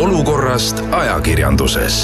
olukorrast ajakirjanduses.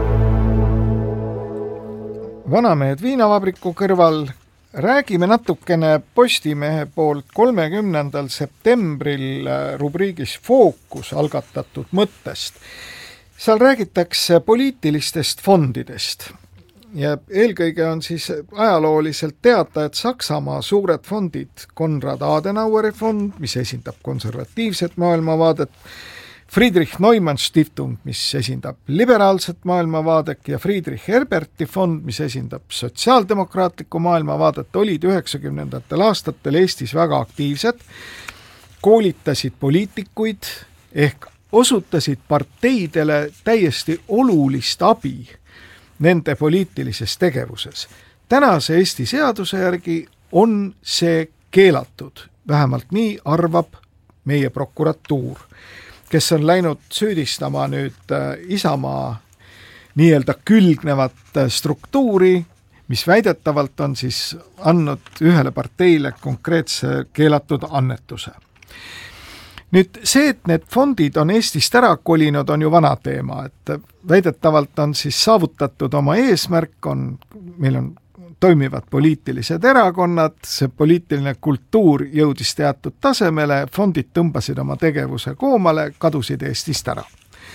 Vanamehed viinavabriku kõrval räägime natukene Postimehe poolt 30. septembril rubriigis Fookus algatatud mõttest. Seal räägitakse poliitilistest fondidest ja eelkõige on siis ajalooliselt teada, et Saksamaa suured fondid, Konrad Adenaueri fond, mis esindab konservatiivset maailmavaadet, Friedrich Neumann Stiftung, mis esindab liberaalset maailmavaadet ja Friedrich Herberti fond, mis esindab sotsiaaldemokraatlikku maailmavaadet, olid 90. aastatel Eestis väga aktiivsed, koolitasid poliitikuid ehk osutasid parteidele täiesti olulist abi nende poliitilises tegevuses. Tänase Eesti seaduse järgi on see keelatud, vähemalt nii arvab meie prokuratuur, kes on läinud süüdistama nüüd Isamaa nii-öelda külgnevat struktuuri, mis väidetavalt on siis andnud ühele parteile konkreetse keelatud annetuse. Nüüd see, et need fondid on Eestist ära kolinud, on ju vana teema, et väidetavalt on siis saavutatud oma eesmärk, meil on toimivad poliitilised erakonnad, see poliitiline kultuur jõudis teatud tasemele, fondid tõmbasid oma tegevuse koomale, kadusid Eestist ära.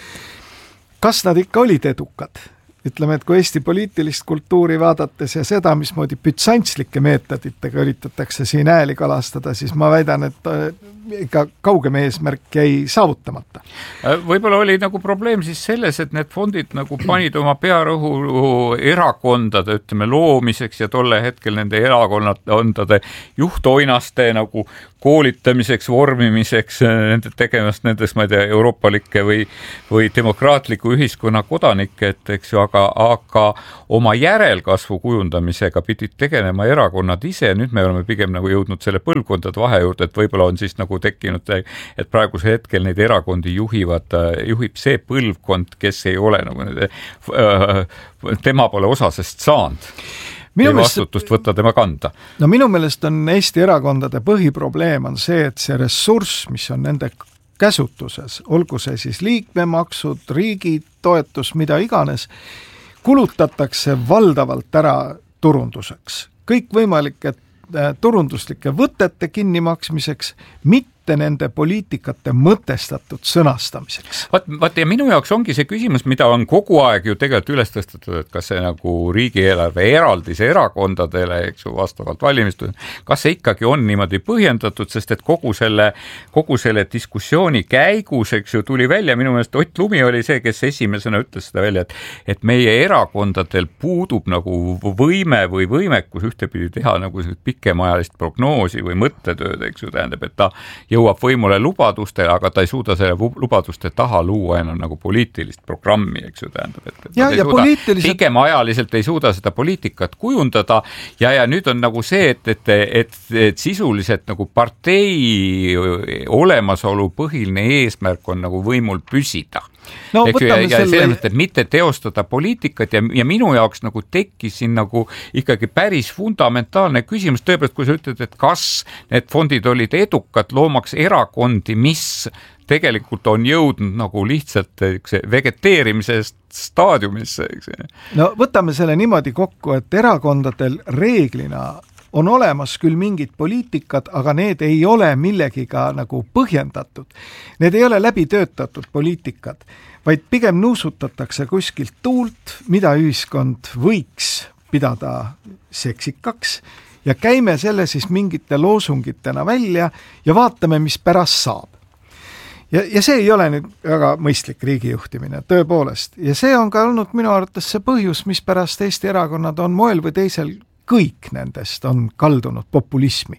Kas nad ikka olid edukad? Ütleme, et kui Eesti poliitilist kultuuri vaadates ja seda, mismoodi bütsantslike meetoditega üritatakse siin ääli kalastada, siis ma väidan, et ikka kaugem eesmärk jäi saavutamata. Võib-olla oli nagu probleem siis selles, et need fondid nagu panid oma pearõhu erakondade, ütleme, loomiseks ja tolle hetkel nende erakondade juhtoinaste nagu koolitamiseks, vormimiseks, nende tegemast nendes, ma ei tea, euroopalike või demokraatliku ühiskonna kodanikke, et eks ju, aga oma järelkasvu kujundamisega pidid tegelema erakonnad ise. Nüüd me oleme pigem nagu jõudnud selle põlvkondade vahe juurde, et võib-olla on siis nagu tekkinud, et praeguse hetkel neid erakondi juhib see põlvkond, kes ei ole nagu tema pole osasest saanud. Ja vastutust võtta tema kanda. No minu meelest on Eesti erakondade põhiprobleem on see, et see ressurss, mis on nende käsutuses, olgu see siis liikmemaksud, riigi toetus, mida iganes, kulutatakse valdavalt ära turunduseks. Kõik võimalike turunduslike võtete kinnimaksmiseks, mitte nende poliitikate mõtestatud sõnastamiseks. Vaat ja minu jaoks ongi see küsimus, mida on kogu aeg ju tegelikult üles tõstetud, et kas see nagu riigieelarve eraldis erakondadele, eks ju, vastavalt valimistule, kas see ikkagi on niimoodi põhjendatud, sest et kogu selle diskussiooni käigus, eks ju, tuli välja, minu meelest Ott Lumi oli see, kes esimesena ütles seda välja, et meie erakondadel puudub nagu võime või võimekus ühtepidi teha nagu pikemaajalist prognoosi või mõttetööd, eks ju, tähendab, et ta jõuab võimule lubadustele, aga ta ei suuda selle lubaduste taha luua enam nagu poliitilist programmi, eks ju, tähendab, et pikemaajaliselt ei suuda seda poliitikat kujundada ja nüüd on nagu see, et sisuliselt nagu partei olemasolu põhiline eesmärk on nagu võimul püsida. No, et mitte teostada poliitikat ja minu jaoks nagu tekkis siin nagu ikkagi päris fundamentaalne küsimus, tõepoolest, kui sa ütled, et kas need fondid olid edukad loomaks erakondi, mis tegelikult on jõudnud nagu lihtsalt vegeteerimise staadiumisse. No võtame selle niimoodi kokku, et erakondadel reeglina on olemas küll mingid poliitikad, aga need ei ole millegiga nagu põhjendatud. Need ei ole läbi töötatud poliitikad, vaid pigem nuusutatakse kuskilt tuult, mida ühiskond võiks pidada seksikaks ja käime selle siis mingite loosungitena välja ja vaatame, mis pärast saab. Ja see ei ole nüüd väga mõistlik riigijuhtimine, tõepoolest. Ja see on ka olnud minu arvates see põhjus, mis pärast Eesti erakonnad on moel või teisel kõik nendest on kaldunud populismi.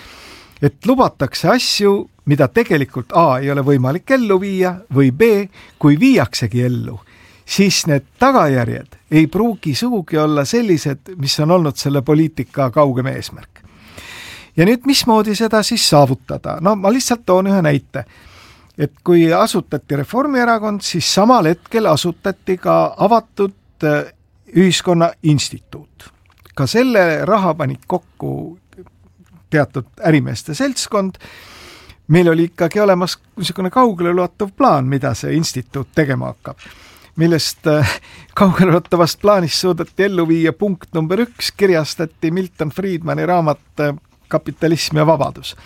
Et lubatakse asju, mida tegelikult A ei ole võimalik ellu viia või B, kui viiaksegi ellu, siis need tagajärjed ei pruugi sugugi olla sellised, mis on olnud selle poliitika kaugem eesmärk. Ja nüüd mismoodi seda siis saavutada? No ma lihtsalt toon ühe näite. Et kui asutati Reformierakond, siis samal hetkel asutati ka avatud ühiskonna instituut. Ka selle raha panid kokku teatud ärimeeste seltskond, meil oli ikkagi olemas niisugune kaugeleulatuv plaan, mida see instituut tegema hakkab, millest kaugeleulutavast plaanist suudeti ellu viia punkt number 1, kirjastati Milton Friedmani raamat Kapitalism ja vabadus.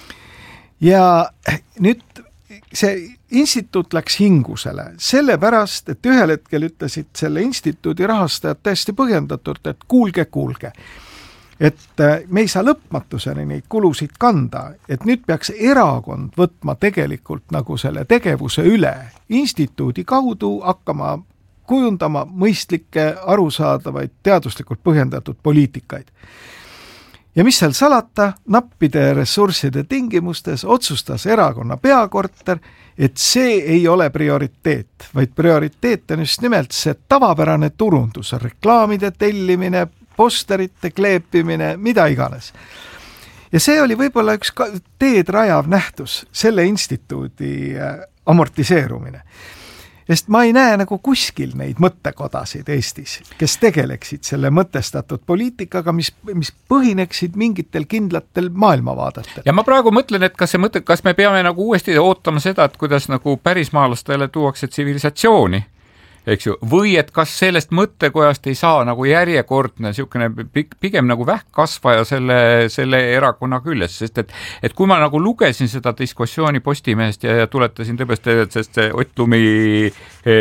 Ja nüüd see instituut läks hingusele, sellepärast, et ühel hetkel ütlesid selle instituudi rahastajad täiesti põhjendatult, et kuulge, et me ei saa lõpmatuseni neid kulusid kanda, et nüüd peaks erakond võtma tegelikult nagu selle tegevuse üle, instituudi kaudu hakkama kujundama mõistlikke, arusaadavaid, teaduslikult põhjendatud poliitikaid. Ja mis seal salata, nappide ressursside tingimustes otsustas erakonna peakorter, et see ei ole prioriteet, vaid prioriteet on just nimelt see tavapärane turundus, reklaamide tellimine, posterite kleepimine, mida iganes. Ja see oli võib-olla üks teed rajav nähtus, selle instituudi amortiseerumine. Sest ma ei näe nagu kuskil neid mõttekodasid Eestis, kes tegeleksid selle mõtestatud poliitikaga, mis põhineksid mingitel kindlatel maailmavaadatel. Ja ma praegu mõtlen, et kas me peame nagu uuesti ootama seda, et kuidas nagu pärismaalastele tuuakse tsivilisatsiooni, eks ju, või et kas sellest mõttekojast ei saa nagu järjekordne niisugune pigem nagu vähkkasvaja selle erakonna küljes, sest et kui ma nagu lugesin seda diskussiooni Postimehest ja tuletasin tõepoolest, sest see Ott Lumi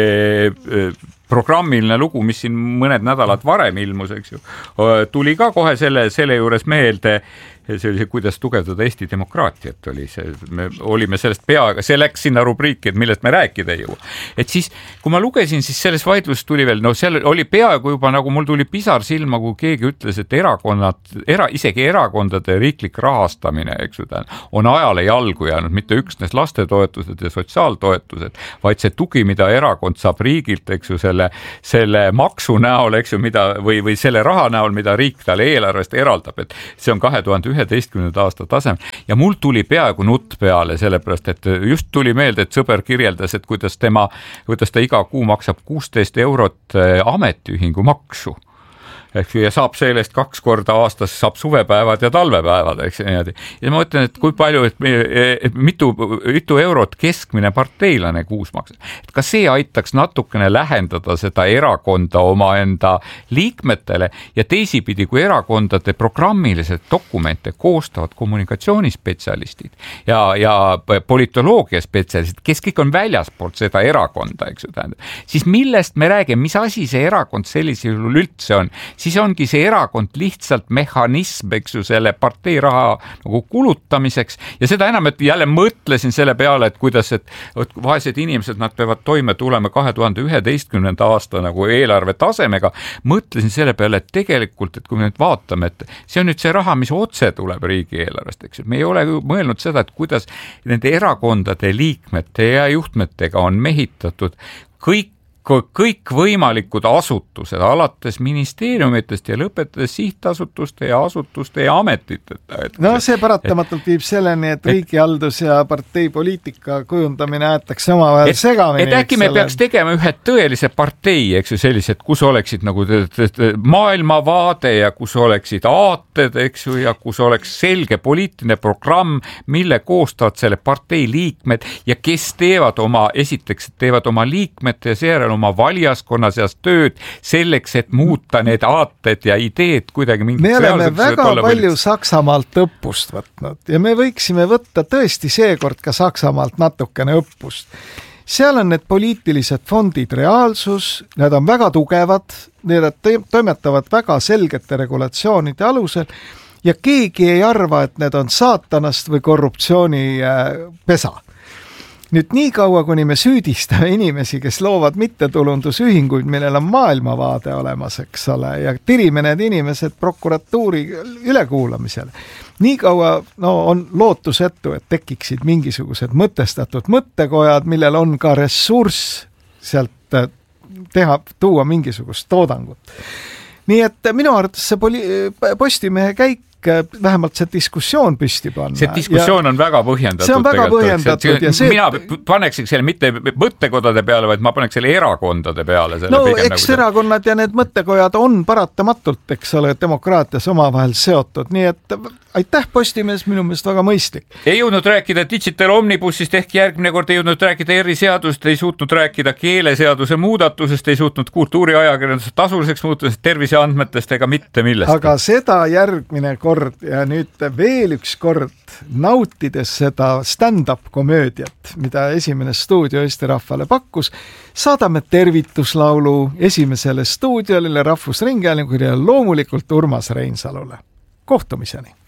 programmiline lugu, mis siin mõned nädalad varem ilmus, eks ju, tuli ka kohe selle juures meelde, see oli see, kuidas tugevdada Eesti demokraatiat oli see, me olime sellest peaaegu, see läks sinna rubriiki, et millest me rääkida ei jõua. Et siis, kui ma lugesin, siis selles vaidlus tuli veel, no seal oli peaaegu juba nagu mul tuli pisar silma, kui keegi ütles, et isegi erakondade riiklik rahastamine, eks ju, on ajale jalgu jäänud, mitte üksnes lastetoetused ja sotsiaaltoetused, vaid see tugi, mida erakond saab riigilt, eks ju, selle maksu näol, eks ju, või selle raha näol, mida riik talle eelarvest eraldab, et see on 2011. aasta tasem ja mul tuli peaaegu nutt peale, sellepärast, et just tuli meelde, et sõber kirjeldas, et kuidas ta iga kuu maksab 16 eurot ametiühingu maksu. Ja saab sellest 2 korda aastas, saab suvepäevad ja talvepäevad, eks niimoodi. Ja ma mõtlen, et kui palju, et mitu eurot keskmine parteilane kuus maksab. Et kas see aitaks natukene lähendada seda erakonda oma enda liikmetele ja teisipidi, kui erakondade programmilised dokumente koostavad kommunikatsioonispetsialistid ja politoloogia spetsialistid, kes kõik on väljaspoolt seda erakonda, eks ju, tähendab. Siis millest me räägime, mis asi see erakond sellisel juhul üldse on? Siis ongi see erakond lihtsalt mehhanism, eks ju, selle partei raha nagu kulutamiseks ja seda enam, et jälle mõtlesin selle peale, et kuidas, et vaesed inimesed, nad peavad toime tulema 2011. aasta nagu eelarve tasemega, mõtlesin selle peale, et tegelikult, et kui me nüüd vaatame, et see on nüüd see raha, mis otse tuleb riigieelarvest, eks ju, me ei ole mõelnud seda, et kuidas nende erakondade liikmete ja juhtmetega on mehitatud kõik võimalikud asutused, alates ministeeriumitest ja lõpetades sihtasutuste ja asutuste ja ametiteta. No see paratamatult viib selleni, et riigihaldus ja parteipoliitika kujundamine aetakse omavahel segamini. Et äkki me peaks tegema ühe tõelise partei, eks ju, sellised, kus oleksid nagu maailmavaade ja kus oleksid aated, eks ju, ja kus oleks selge poliitiline programm, mille koostavad selle partei liikmed ja kes teevad oma liikmete ja seejärel oma valijaskonna seas tööd selleks, et muuta need aated ja ideed kuidagi mingit me oleme väga palju Saksamaalt õppust võtnud ja me võiksime võtta tõesti seekord ka Saksamaalt natukene õppust. Seal on need poliitilised fondid reaalsus, need on väga tugevad, need toimetavad väga selgete regulatsioonide alusel ja keegi ei arva, et need on saatanast või korruptsiooni pesa. Nüüd nii kaua, kuni me süüdistame inimesi, kes loovad mittetulundusühinguid, millel on maailmavaade olemas, eks ole, ja tirime need inimesed prokuratuuri ülekuulamisele. Nii kaua on lootusetu, et tekiksid mingisugused mõtestatud mõttekojad, millel on ka ressurss sealt tuua mingisugust toodangut. Nii et minu arvates see Postimehe käik vähemalt see diskussioon püsti panna. See diskussioon on väga põhjendatud. See on väga põhjendatud. Mina paneksin selle mitte mõttekodade peale, vaid ma paneks selle erakondade peale. No eks erakonnad ja need mõttekojad on paratamatult, eks ole, demokraatias omavahel seotud, nii et aitäh Postimees, minu meelest väga mõistlik. Ei jõudnud rääkida Digital Omnibussist, ehk järgmine kord ei jõudnud rääkida eriseadust, ei suutnud rääkida keeleseaduse muudatusest, ei suutnud kultuuriajakirjanduse tasuliseks muutusest, terviseandmetest ega mitte millest. Aga seda järgmine kord ja nüüd veel üks kord, nautides seda stand-up komöödiat, mida Esimene stuudio Eesti rahvale pakkus, saadame tervituslaulu Esimesele stuudiolile, Rahvusringhäälingule ja loomulikult Urmas Reinsalule. Kohtumiseni!